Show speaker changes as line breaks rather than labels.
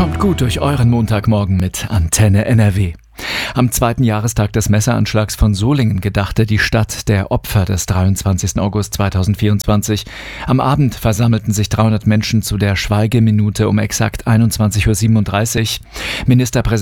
Kommt gut durch euren Montagmorgen mit Antenne NRW. Am zweiten Jahrestag des Messeranschlags von Solingen gedachte die Stadt der Opfer des 23. August 2024. Am Abend versammelten sich 300 Menschen zu der Schweigeminute um exakt 21:37 Uhr. Ministerpräsident